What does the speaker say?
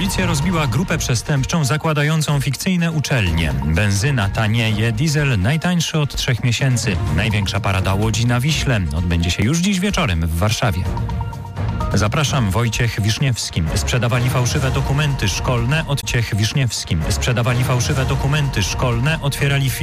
Policja rozbiła grupę przestępczą zakładającą fikcyjne uczelnie. Benzyna tanieje, diesel najtańszy od 3 miesięcy. Największa parada łodzi na Wiśle odbędzie się już dziś wieczorem w Warszawie. Zapraszam, Wojciech Wiszniewski. Sprzedawali fałszywe dokumenty szkolne, otwierali